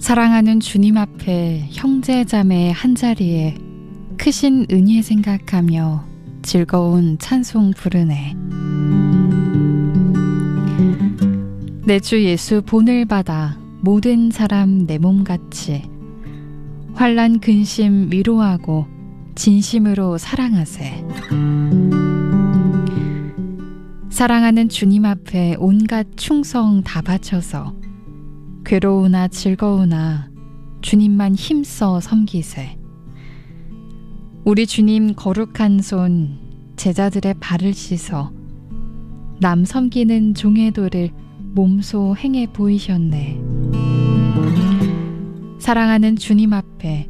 사랑하는 주님 앞에 형제자매 한자리에 크신 은혜 생각하며 즐거운 찬송 부르네. 내 주 예수 본을 받아 모든 사람 내 몸같이 환난 근심 위로하고 진심으로 사랑하세. 사랑하는 주님 앞에 온갖 충성 다 바쳐서 괴로우나 즐거우나 주님만 힘써 섬기세. 우리 주님 거룩한 손 제자들의 발을 씻어 남 섬기는 종의 도를 몸소 행해 보이셨네. 사랑하는 주님 앞에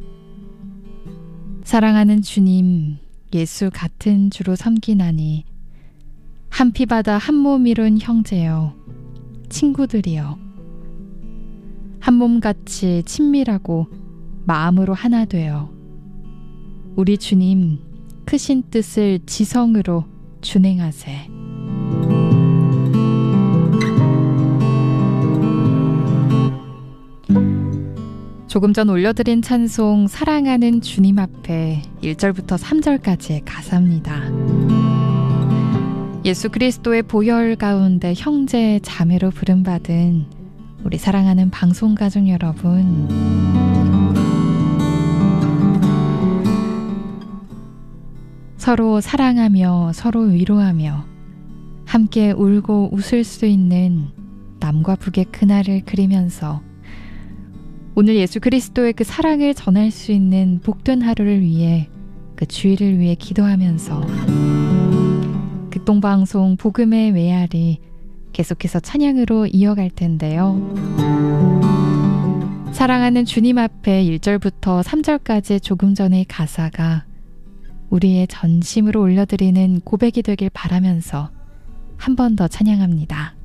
사랑하는 주님 예수 같은 주로 섬기나니 한 피 받아 한 몸 이룬 형제여 친구들이여 한 몸같이 친밀하고 마음으로 하나 되어 우리 주님 크신 뜻을 지성으로 준행하세. 조금 전 올려드린 찬송 사랑하는 주님 앞에 1절부터 3절까지의 가사입니다. 예수 그리스도의 보혈 가운데 형제 자매로 부름받은 우리 사랑하는 방송가족 여러분, 서로 사랑하며 서로 위로하며 함께 울고 웃을 수 있는 남과 북의 그날을 그리면서 오늘 예수 그리스도의 그 사랑을 전할 수 있는 복된 하루를 위해 그 주일을 위해 기도하면서 극동방송 복음의 메아리 계속해서 찬양으로 이어갈 텐데요. 사랑하는 주님 앞에 1절부터 3절까지 조금 전의 가사가 우리의 전심으로 올려드리는 고백이 되길 바라면서 한 번 더 찬양합니다.